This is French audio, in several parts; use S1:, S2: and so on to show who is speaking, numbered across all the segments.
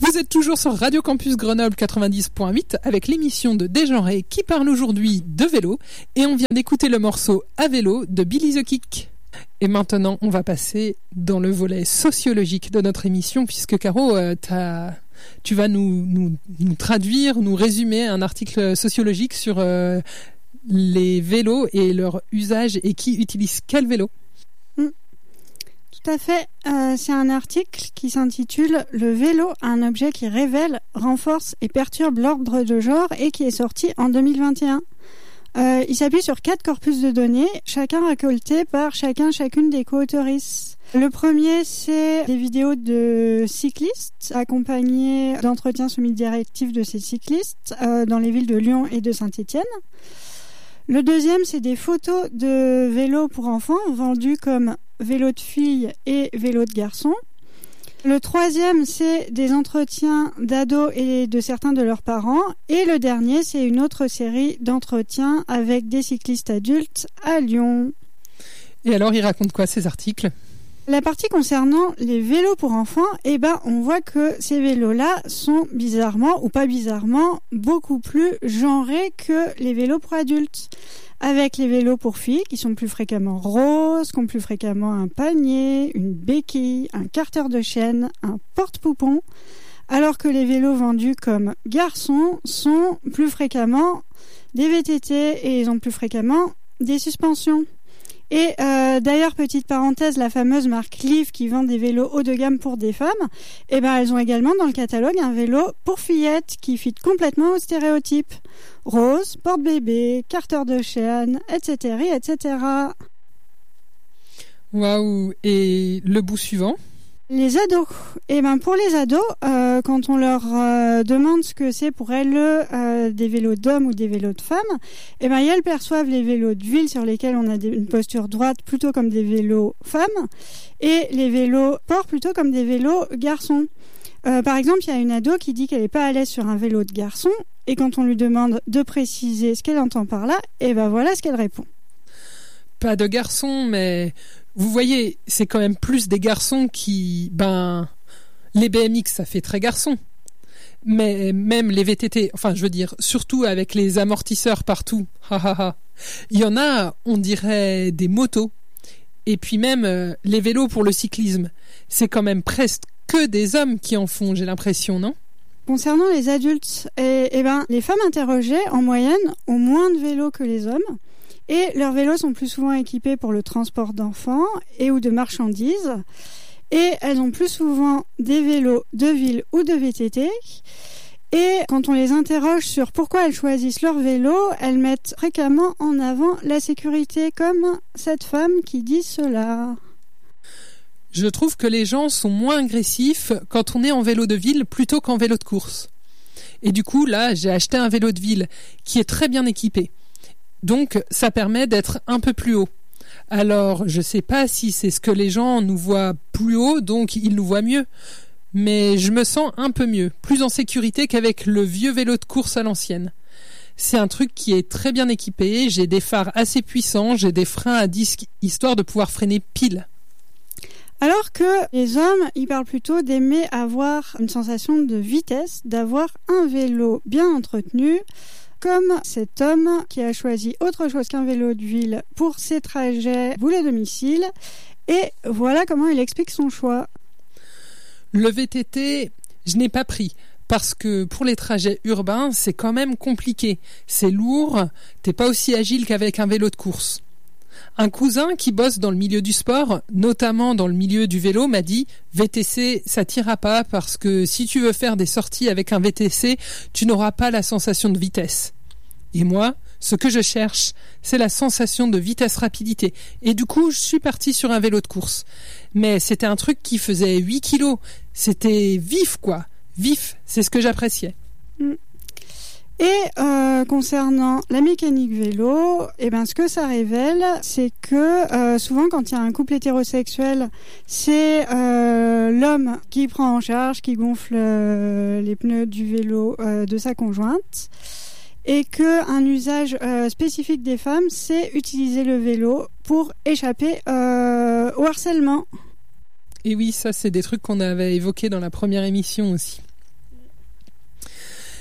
S1: Vous êtes toujours sur Radio Campus Grenoble 90.8 avec l'émission de Dégenré qui parle aujourd'hui de vélo et on vient d'écouter le morceau À vélo de Billy the Kick. Et maintenant, on va passer dans le volet sociologique de notre émission puisque Caro, tu vas nous traduire, nous résumer un article sociologique sur les vélos et leur usage et qui utilise quel vélo.
S2: Tout à fait. C'est un article qui s'intitule « Le vélo, un objet qui révèle, renforce et perturbe l'ordre de genre » et qui est sorti en 2021. Il s'appuie sur 4 corpus de données, chacun récolté par chacune des co-autoristes. Le premier, c'est des vidéos de cyclistes accompagnés d'entretiens semi-directifs de ces cyclistes dans les villes de Lyon et de Saint-Étienne. Le deuxième, c'est des photos de vélos pour enfants vendus comme vélo de filles et vélo de garçons. Le troisième, c'est des entretiens d'ados et de certains de leurs parents. Et le dernier, c'est une autre série d'entretiens avec des cyclistes adultes à Lyon.
S1: Et alors, ils racontent quoi ces articles ?
S2: La partie concernant les vélos pour enfants, on voit que ces vélos-là sont bizarrement, ou pas bizarrement, beaucoup plus genrés que les vélos pour adultes. Avec les vélos pour filles qui sont plus fréquemment roses, qui ont plus fréquemment un panier, une béquille, un carter de chaîne, un porte-poupon, alors que les vélos vendus comme garçons sont plus fréquemment des VTT et ils ont plus fréquemment des suspensions. Et d'ailleurs, petite parenthèse, la fameuse marque Liv qui vend des vélos haut de gamme pour des femmes, elles ont également dans le catalogue un vélo pour fillettes qui fit complètement au stéréotype. Rose, porte-bébé, carter de chaîne, etc., etc.
S1: Waouh. Et le bout suivant ?
S2: Les ados. Pour les ados, quand on leur demande ce que c'est pour elles des vélos d'hommes ou des vélos de femmes, elles perçoivent les vélos de ville sur lesquels on a une posture droite plutôt comme des vélos femmes et les vélos port plutôt comme des vélos garçons. Par exemple, il y a une ado qui dit qu'elle n'est pas à l'aise sur un vélo de garçon et quand on lui demande de préciser ce qu'elle entend par là, voilà ce qu'elle répond.
S1: Pas de garçons, mais vous voyez, c'est quand même plus des garçons qui... les BMX, ça fait très garçon. Mais même les VTT, surtout avec les amortisseurs partout, il y en a, on dirait, des motos. Et puis même, les vélos pour le cyclisme, c'est quand même presque que des hommes qui en font, j'ai l'impression, non ?
S2: Concernant les adultes, les femmes interrogées, en moyenne, ont moins de vélos que les hommes. Et leurs vélos sont plus souvent équipés pour le transport d'enfants et ou de marchandises. Et elles ont plus souvent des vélos de ville ou de VTT. Et quand on les interroge sur pourquoi elles choisissent leur vélo, elles mettent fréquemment en avant la sécurité, comme cette femme qui dit cela.
S1: Je trouve que les gens sont moins agressifs quand on est en vélo de ville plutôt qu'en vélo de course. Et du coup, là, j'ai acheté un vélo de ville qui est très bien équipé. Donc, ça permet d'être un peu plus haut. Alors, je sais pas si c'est ce que les gens nous voient plus haut, donc ils nous voient mieux. Mais je me sens un peu mieux, plus en sécurité qu'avec le vieux vélo de course à l'ancienne. C'est un truc qui est très bien équipé, j'ai des phares assez puissants, j'ai des freins à disque, histoire de pouvoir freiner pile.
S2: Alors que les hommes, ils parlent plutôt d'aimer avoir une sensation de vitesse, d'avoir un vélo bien entretenu, comme cet homme qui a choisi autre chose qu'un vélo de ville pour ses trajets boulot-domicile. Et voilà comment il explique son choix.
S1: Le VTT, je n'ai pas pris. Parce que pour les trajets urbains, c'est quand même compliqué. C'est lourd, t'es pas aussi agile qu'avec un vélo de course. Un cousin qui bosse dans le milieu du sport, notamment dans le milieu du vélo, m'a dit « VTC, ça t'ira pas parce que si tu veux faire des sorties avec un VTC, tu n'auras pas la sensation de vitesse. » Et moi, ce que je cherche, c'est la sensation de vitesse-rapidité. Et du coup, je suis parti sur un vélo de course. Mais c'était un truc qui faisait 8 kilos. C'était vif, quoi. Vif, c'est ce que j'appréciais.
S2: Et concernant la mécanique vélo, ce que ça révèle, c'est que souvent quand il y a un couple hétérosexuel, c'est l'homme qui prend en charge, qui gonfle les pneus du vélo de sa conjointe, et qu'un usage spécifique des femmes, c'est utiliser le vélo pour échapper au harcèlement.
S1: Et oui, ça c'est des trucs qu'on avait évoqués dans la première émission aussi.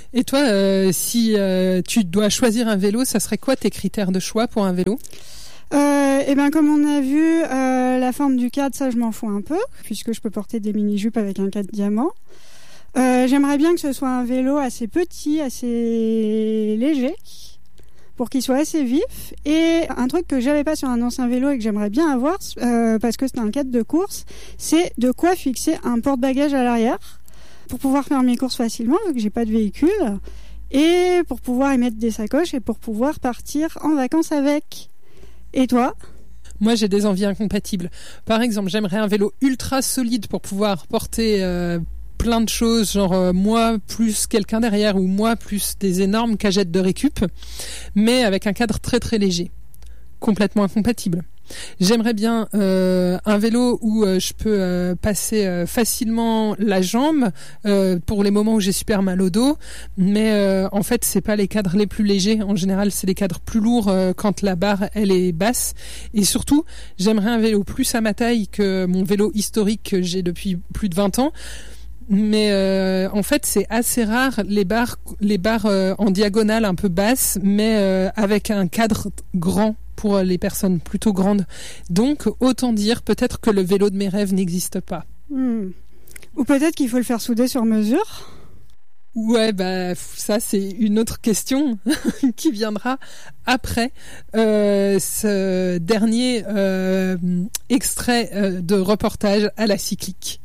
S1: Et toi, si tu dois choisir un vélo, ça serait quoi tes critères de choix pour un vélo ?
S2: Comme on a vu, la forme du cadre, ça je m'en fous un peu, puisque je peux porter des mini-jupes avec un cadre diamant. J'aimerais bien que ce soit un vélo assez petit, assez léger, pour qu'il soit assez vif. Et un truc que j'avais pas sur un ancien vélo et que j'aimerais bien avoir, parce que c'est un cadre de course, c'est de quoi fixer un porte-bagages à l'arrière, pour pouvoir faire mes courses facilement, vu que j'ai pas de véhicule, et pour pouvoir y mettre des sacoches et pour pouvoir partir en vacances avec. Et toi ?
S1: Moi, j'ai des envies incompatibles. Par exemple, j'aimerais un vélo ultra solide pour pouvoir porter plein de choses, genre moi plus quelqu'un derrière ou moi plus des énormes cagettes de récup, mais avec un cadre très très léger. Complètement incompatible. J'aimerais bien un vélo où je peux passer facilement la jambe pour les moments où j'ai super mal au dos, mais en fait c'est pas les cadres les plus légers. En général c'est les cadres plus lourds quand la barre elle est basse. Et surtout j'aimerais un vélo plus à ma taille que mon vélo historique que j'ai depuis plus de 20 ans. Mais en fait c'est assez rare les barres en diagonale un peu basses, mais avec un cadre grand pour les personnes plutôt grandes. Donc autant dire peut-être que le vélo de mes rêves n'existe pas.
S2: Ou peut-être qu'il faut le faire souder sur mesure.
S1: Ouais, ça c'est une autre question qui viendra après ce dernier extrait de reportage à la cyclique.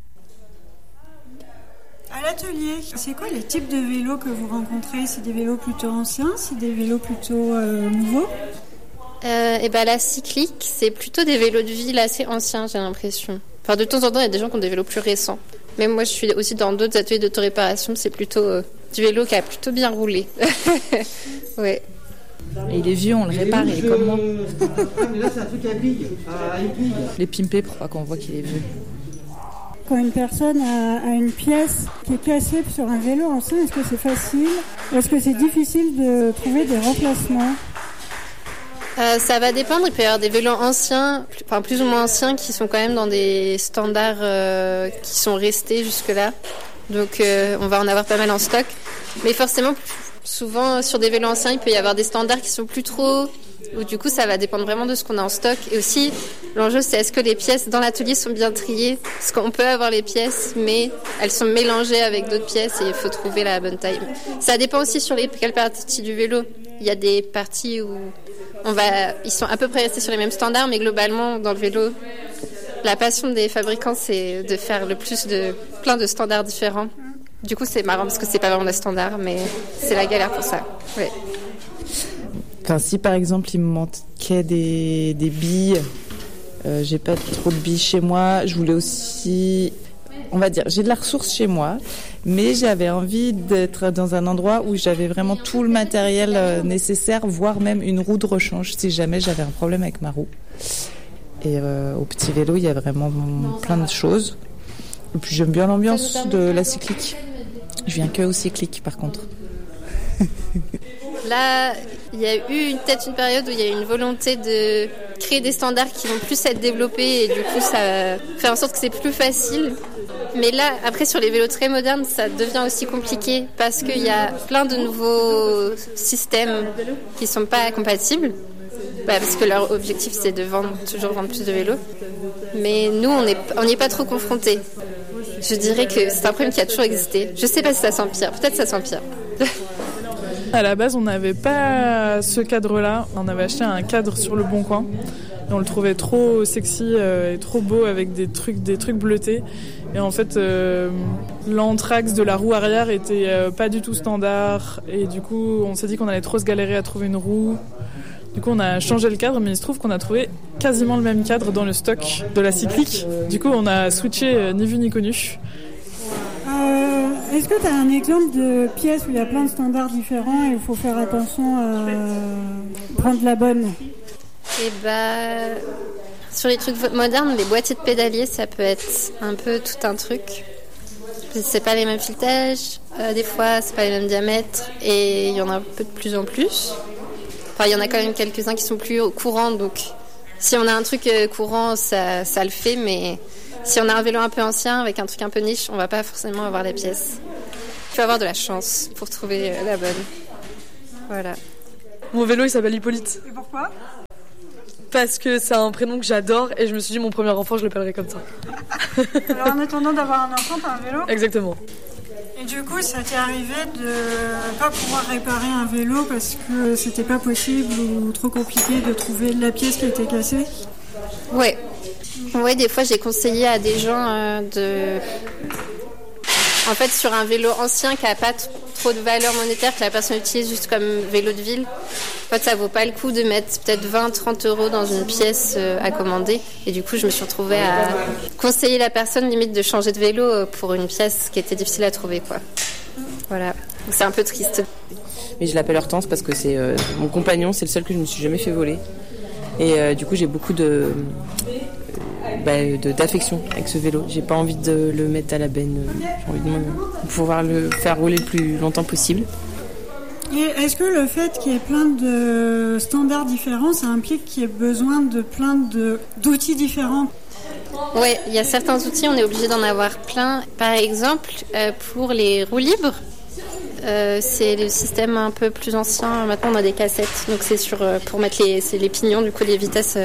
S2: À l'atelier, c'est quoi les types de vélos que vous rencontrez ? C'est des vélos plutôt anciens, c'est des vélos plutôt nouveaux ?
S3: La cyclique, c'est plutôt des vélos de ville assez anciens, j'ai l'impression. Enfin, de temps en temps, il y a des gens qui ont des vélos plus récents. Mais moi, je suis aussi dans d'autres ateliers d'autoréparation, c'est plutôt du vélo qui a plutôt bien roulé. Ouais.
S4: Et il est vieux, on le répare, il est comme moi.
S5: Mais là, c'est un truc à grille.
S4: Les pimper pour pas qu'on voit qu'il est vieux.
S2: Quand une personne a une pièce qui est cassée sur un vélo ancien, est-ce que c'est facile ? Est-ce que c'est difficile de trouver des remplacements ?
S3: Ça va dépendre, il peut y avoir des vélos anciens, plus ou moins anciens, qui sont quand même dans des standards qui sont restés jusque-là. Donc on va en avoir pas mal en stock. Mais forcément, souvent sur des vélos anciens, il peut y avoir des standards qui sont plus trop... Ou du coup, ça va dépendre vraiment de ce qu'on a en stock. Et aussi, l'enjeu, c'est est-ce que les pièces dans l'atelier sont bien triées ? Parce qu'on peut avoir les pièces, mais elles sont mélangées avec d'autres pièces et il faut trouver la bonne taille. Ça dépend aussi sur quelle partie du vélo. Il y a des parties où ils sont à peu près restés sur les mêmes standards, mais globalement, dans le vélo, la passion des fabricants, c'est de faire plein de standards différents. Du coup, c'est marrant parce que c'est pas vraiment des standards, mais c'est la galère pour ça. Ouais.
S4: Enfin, si par exemple il me manquait des billes, j'ai pas trop de billes chez moi, je voulais aussi, on va dire, j'ai de la ressource chez moi, mais j'avais envie d'être dans un endroit où j'avais vraiment tout le matériel nécessaire, voire même une roue de rechange si jamais j'avais un problème avec ma roue. Et au petit vélo, il y a vraiment plein de choses. Et puis j'aime bien l'ambiance de la cyclique. Je viens que au cyclique par contre.
S3: Là, il y a eu peut-être une période où il y a eu une volonté de créer des standards qui vont plus être développés et du coup ça fait en sorte que c'est plus facile. Mais là, après sur les vélos très modernes, ça devient aussi compliqué parce qu'il y a plein de nouveaux systèmes qui sont pas compatibles. Parce que leur objectif c'est de toujours vendre plus de vélos. Mais nous, on n'y est pas trop confrontés. Je dirais que c'est un problème qui a toujours existé. Je sais pas si ça s'empire. Peut-être ça s'empire.
S6: À la base, on n'avait pas ce cadre-là. On avait acheté un cadre sur le Bon Coin. Et on le trouvait trop sexy et trop beau avec des trucs bleutés. Et en fait, l'anthrax de la roue arrière était pas du tout standard. Et du coup, on s'est dit qu'on allait trop se galérer à trouver une roue. Du coup, on a changé le cadre, mais il se trouve qu'on a trouvé quasiment le même cadre dans le stock de la cyclique. Du coup, on a switché ni vu ni connu.
S2: Est-ce que tu as un exemple de pièce où il y a plein de standards différents et il faut faire attention à prendre la bonne ?
S3: Sur les trucs modernes, les boîtiers de pédalier, ça peut être un peu tout un truc. C'est pas les mêmes filetages, des fois c'est pas les mêmes diamètres et il y en a un peu de plus en plus. Enfin, il y en a quand même quelques-uns qui sont plus courants, donc si on a un truc courant, ça le fait, mais si on a un vélo un peu ancien avec un truc un peu niche, on va pas forcément avoir les pièces. faut avoir de la chance pour trouver la bonne. Voilà.
S7: Mon vélo, il s'appelle Hippolyte.
S2: Et pourquoi ?
S7: Parce que c'est un prénom que j'adore et je me suis dit mon premier enfant, je l'appellerai comme ça.
S2: Alors en attendant d'avoir un enfant, t'as un vélo ?
S7: Exactement.
S2: Et du coup, ça t'est arrivé de pas pouvoir réparer un vélo parce que c'était pas possible ou trop compliqué de trouver la pièce qui était cassée ?
S3: Ouais. Ouais, des fois j'ai conseillé à des gens en fait, sur un vélo ancien qui n'a pas trop de valeur monétaire, que la personne utilise juste comme vélo de ville, en fait, ça vaut pas le coup de mettre peut-être 20-30 € dans une pièce à commander. Et du coup, je me suis retrouvée à conseiller la personne limite de changer de vélo pour une pièce qui était difficile à trouver, quoi. Voilà. Donc, c'est un peu triste.
S4: Mais je l'appelle Hortense parce que c'est mon compagnon, c'est le seul que je me suis jamais fait voler. Et du coup, j'ai beaucoup d'affection avec ce vélo. J'ai pas envie de le mettre à la benne. J'ai envie de pouvoir le faire rouler le plus longtemps possible.
S2: Et est-ce que le fait qu'il y ait plein de standards différents, ça implique qu'il y ait besoin de plein d'outils différents ?
S3: Oui, il y a certains outils, on est obligé d'en avoir plein. Par exemple, pour les roues libres, c'est le système un peu plus ancien. Maintenant, on a des cassettes. Donc, c'est pour mettre les pignons, du coup, les vitesses.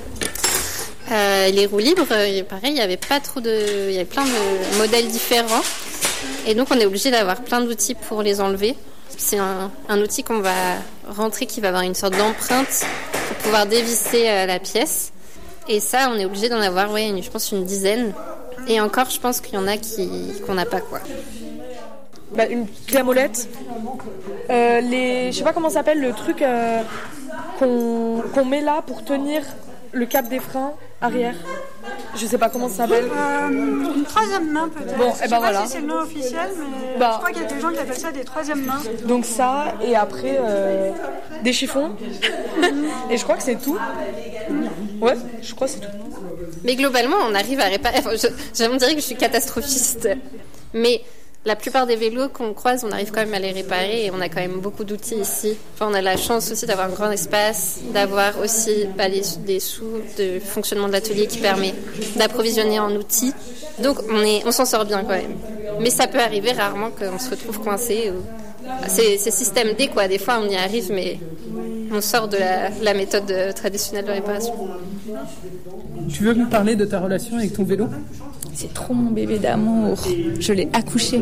S3: Les roues libres, pareil, il y avait plein de modèles différents. Et donc, on est obligé d'avoir plein d'outils pour les enlever. C'est un outil qu'on va rentrer qui va avoir une sorte d'empreinte pour pouvoir dévisser la pièce. Et ça, on est obligé d'en avoir, je pense, une dizaine. Et encore, je pense qu'il y en a qu'on n'a pas, quoi.
S7: Une clé à molette. Je sais pas comment ça s'appelle, le truc qu'on met là pour tenir le cap des freins arrière. Je sais pas comment ça s'appelle.
S2: Une troisième main peut-être.
S7: Bon,
S2: je sais pas si c'est le nom officiel, mais je crois qu'il y a des gens qui appellent ça des troisièmes mains.
S7: Donc ça, et après des chiffons. Et je crois que c'est tout. Ouais, je crois que c'est tout.
S3: Mais globalement, on arrive à réparer. On dirait que je suis catastrophiste. Mais la plupart des vélos qu'on croise, on arrive quand même à les réparer et on a quand même beaucoup d'outils ici. Enfin, on a la chance aussi d'avoir un grand espace, d'avoir aussi des sous de fonctionnement de l'atelier qui permet d'approvisionner en outils. Donc on s'en sort bien quand même. Mais ça peut arriver rarement qu'on se retrouve coincé. C'est système D, quoi. Des fois on y arrive, mais on sort de la méthode traditionnelle de réparation.
S1: Tu veux me parler de ta relation avec ton vélo ?
S8: C'est trop mon bébé d'amour. Je l'ai accouché.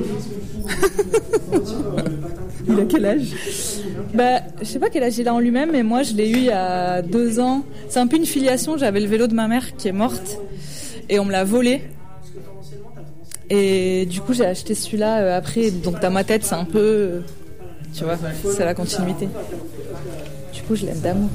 S1: Il a quel âge ?
S8: Je sais pas quel âge il a en lui-même, mais moi je l'ai eu il y a 2 ans. C'est un peu une filiation. J'avais le vélo de ma mère qui est morte et on me l'a volé. Et du coup j'ai acheté celui-là après. Donc dans ma tête c'est un peu, tu vois, c'est la continuité. Du coup je l'aime d'amour.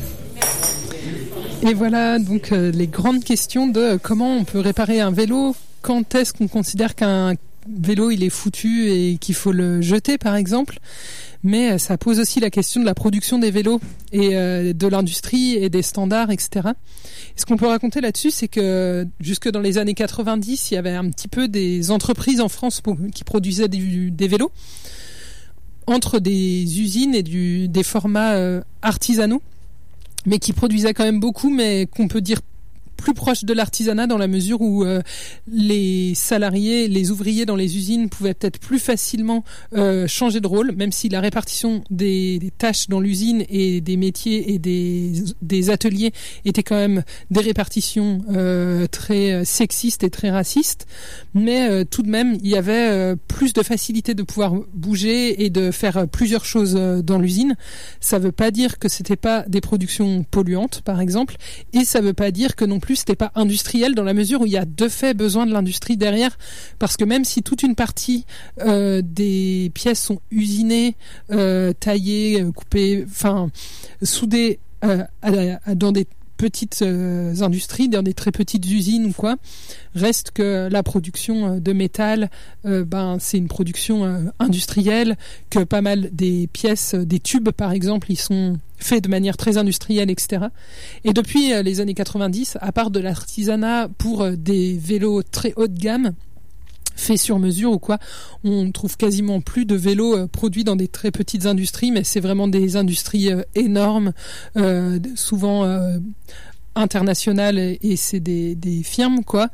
S1: Et voilà donc les grandes questions de comment on peut réparer un vélo, quand est-ce qu'on considère qu'un vélo il est foutu et qu'il faut le jeter par exemple, mais ça pose aussi la question de la production des vélos et de l'industrie et des standards, etc. Et ce qu'on peut raconter là-dessus, c'est que jusque dans les années 90, il y avait un petit peu des entreprises en France qui produisaient des vélos entre des usines et des formats artisanaux, mais qui produisaient quand même beaucoup, mais qu'on peut dire plus proche de l'artisanat dans la mesure où les salariés, les ouvriers dans les usines pouvaient peut-être plus facilement changer de rôle, même si la répartition des tâches dans l'usine et des métiers et des ateliers était quand même des répartitions très sexistes et très racistes, mais tout de même il y avait plus de facilité de pouvoir bouger et de faire plusieurs choses dans l'usine. Ça veut pas dire que c'était pas des productions polluantes par exemple, et ça veut pas dire que non plus c'était pas industriel dans la mesure où il y a de fait besoin de l'industrie derrière, parce que même si toute une partie des pièces sont usinées, taillées, coupées, enfin soudées dans des petites industries, dans des très petites usines ou quoi, reste que la production de métal, c'est une production industrielle, que pas mal des pièces, des tubes par exemple, ils sont faits de manière très industrielle, etc. Et depuis les années 90, à part de l'artisanat pour des vélos très haut de gamme, fait sur mesure ou quoi, on trouve quasiment plus de vélos produits dans des très petites industries, mais c'est vraiment des industries énormes, souvent international et c'est des firmes quoi.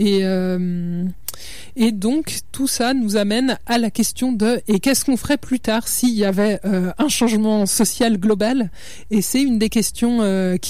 S1: Et donc tout ça nous amène à la question de et qu'est-ce qu'on ferait plus tard s'il y avait un changement social global. Et c'est une des questions qui